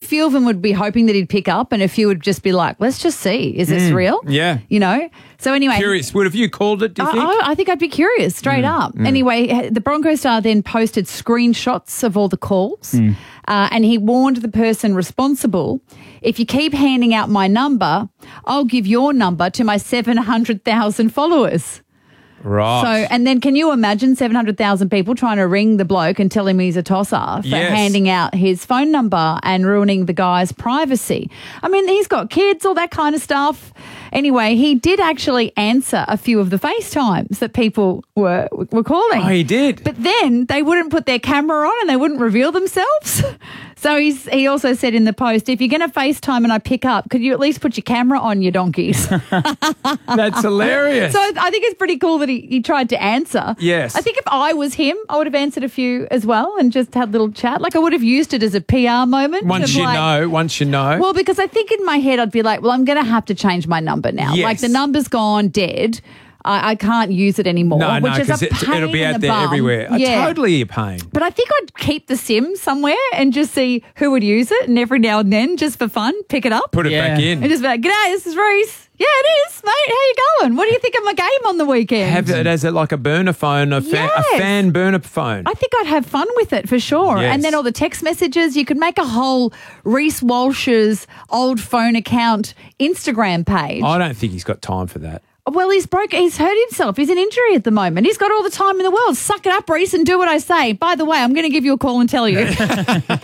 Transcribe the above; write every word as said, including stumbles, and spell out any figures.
few of them would be hoping that he'd pick up, and a few would just be like, let's just see, is this Mm, real? yeah. You know? So anyway. Curious. Would have you called it, do you I, think? I, I think I'd be curious, straight Mm, up. mm. Anyway, the Broncos star then posted screenshots of all the calls, Mm. uh, and he warned the person responsible, if you keep handing out my number, I'll give your number to my seven hundred thousand followers. Right. So, and then can you imagine seven hundred thousand people trying to ring the bloke and tell him he's a tosser for Yes. handing out his phone number and ruining the guy's privacy? I mean, he's got kids, all that kind of stuff. Anyway, he did actually answer a few of the FaceTimes that people were were calling. Oh, he did. But then they wouldn't put their camera on and they wouldn't reveal themselves. So he's, he also said in the post, if you're going to FaceTime and I pick up, could you at least put your camera on, you donkeys? That's hilarious. So I, I think it's pretty cool that he, he tried to answer. Yes. I think if I was him, I would have answered a few as well and just had a little chat. Like I would have used it as a P R moment. Once of you like- know, once you know. Well, because I think in my head I'd be like, well, I'm going to have to change my number now. Yes. Like the number's gone dead. I, I can't use it anymore, no, which no, is a because it, pain it'll be in out the there bum. everywhere. Uh, Yeah. Totally a pain. But I think I'd keep the SIM somewhere and just see who would use it, and every now and then, just for fun, pick it up. Put it back in. And just be like, g'day, this is Reese. Yeah, it is, mate. How you going? What do you think of my game on the weekend? Have it as a, like a burner phone, a, fan, a Yes. fan burner phone. I think I'd have fun with it for sure. Yes. And then all the text messages, you could make a whole Reese Walsh's old phone account Instagram page. I don't think he's got time for that. Well, he's broke. He's hurt himself. He's in injury at the moment. He's got all the time in the world. Suck it up, Reese, and do what I say. By the way, I'm going to give you a call and tell you.